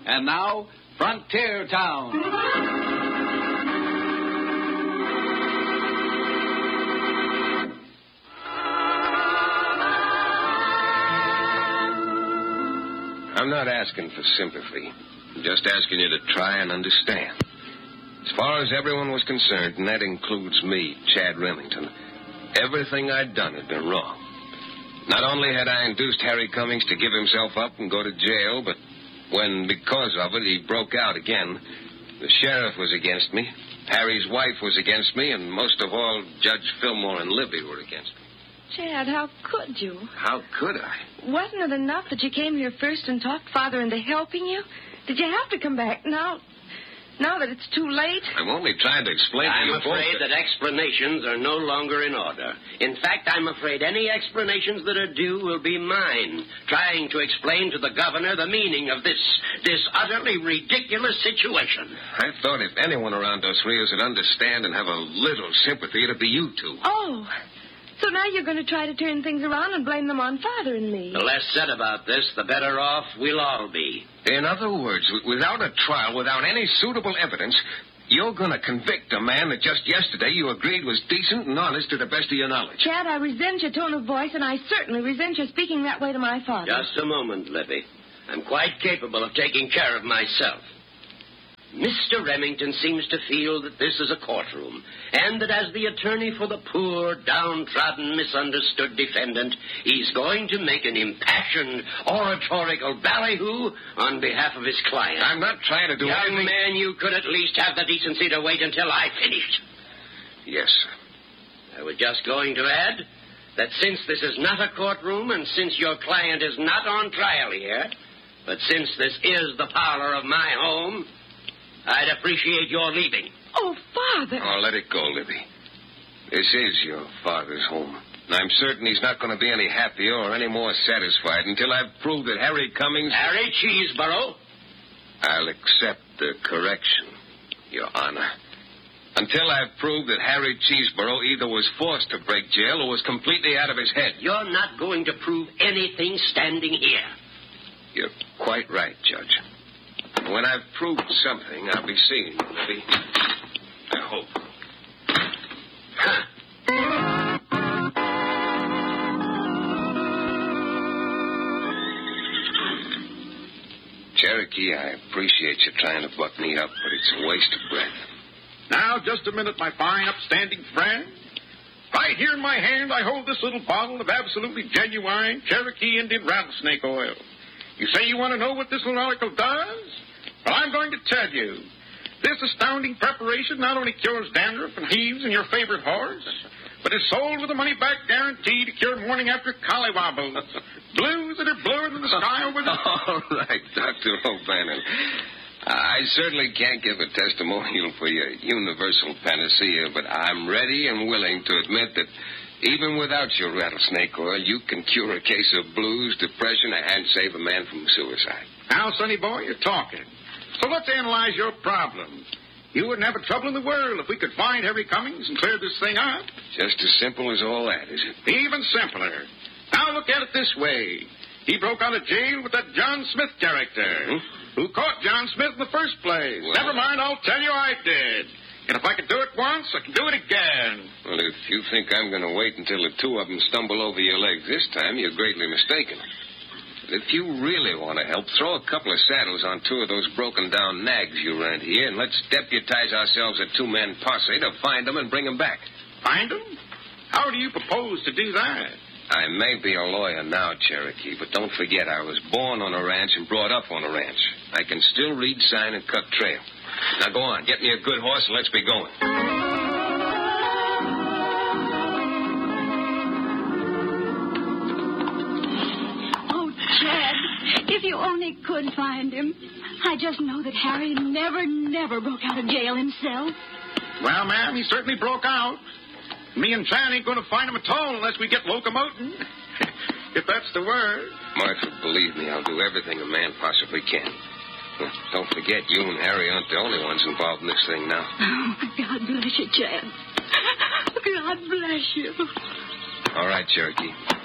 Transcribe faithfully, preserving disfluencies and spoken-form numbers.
And now, Frontier Town. I'm not asking for sympathy. I'm just asking you to try and understand. As far as everyone was concerned, and that includes me, Chad Remington, everything I'd done had been wrong. Not only had I induced Harry Cummings to give himself up and go to jail, but when, because of it, he broke out again, the sheriff was against me, Harry's wife was against me, and most of all, Judge Fillmore and Libby were against me. Chad, how could you? How could I? Wasn't it enough that you came here first and talked Father into helping you? Did you have to come back now, now that it's too late? I'm only trying to explain to you I'm both afraid that... that explanations are no longer in order. In fact, I'm afraid any explanations that are due will be mine, trying to explain to the governor the meaning of this, this utterly ridiculous situation. I thought if anyone around Dos Rios would understand and have a little sympathy, it'd be you two. Oh, so now you're going to try to turn things around and blame them on Father and me. The less said about this, the better off we'll all be. In other words, w- without a trial, without any suitable evidence, you're going to convict a man that just yesterday you agreed was decent and honest to the best of your knowledge. Chad, I resent your tone of voice, and I certainly resent your speaking that way to my father. Just a moment, Libby. I'm quite capable of taking care of myself. Mister Remington seems to feel that this is a courtroom, and that as the attorney for the poor, downtrodden, misunderstood defendant, he's going to make an impassioned, oratorical ballyhoo on behalf of his client. I'm not trying to do Young anything... man, you could at least have the decency to wait until I finished. Yes, sir. I was just going to add that since this is not a courtroom, and since your client is not on trial here, but since this is the parlor of my home, I'd appreciate your leaving. Oh, Father. Oh, let it go, Libby. This is your father's home. And I'm certain he's not going to be any happier or any more satisfied until I've proved that Harry Cummings... Harry Cheeseborough? I'll accept the correction, Your Honor. Until I've proved that Harry Cheeseborough either was forced to break jail or was completely out of his head. You're not going to prove anything standing here. You're quite right, Judge. When I've proved something, I'll be seeing you, Libby. I hope. Huh. Cherokee, I appreciate you trying to buck me up, but it's a waste of breath. Now, just a minute, my fine, upstanding friend. Right here in my hand, I hold this little bottle of absolutely genuine Cherokee Indian rattlesnake oil. You say you want to know what this little article does? Well, I'm going to tell you. This astounding preparation not only cures dandruff and heaves in your favorite horse, but is sold with a money-back guarantee to cure morning after collywobbles. Blues that are bluer than the sky over the... All right, Doctor O'Bannon. I certainly can't give a testimonial for your universal panacea, but I'm ready and willing to admit that even without your rattlesnake oil, you can cure a case of blues, depression, and save a man from suicide. Now, sonny boy, you're talking. So let's analyze your problem. You wouldn't have a trouble in the world if we could find Harry Cummings and clear this thing up. Just as simple as all that, is it? Even simpler. Now look at it this way. He broke out of jail with that John Smith character. Hmm? Who caught John Smith in the first place. Well, Never mind, I'll tell you I did. And if I could do it once, I can do it again. Well, if you think I'm going to wait until the two of them stumble over your legs this time, you're greatly mistaken. If you really want to help, throw a couple of saddles on two of those broken-down nags you rent here, and let's deputize ourselves a two-man posse to find them and bring them back. Find them? How do you propose to do that? I may be a lawyer now, Cherokee, but don't forget I was born on a ranch and brought up on a ranch. I can still read sign and cut trail. Now go on, get me a good horse and let's be going. If you only could find him. I just know that Harry never, never broke out of jail himself. Well, ma'am, he certainly broke out. Me and Chan ain't going to find him at all unless we get locomoting. If that's the word. Martha, believe me, I'll do everything a man possibly can. Well, don't forget, you and Harry aren't the only ones involved in this thing now. Oh, God bless you, Chad. God bless you. All right, Cherokee.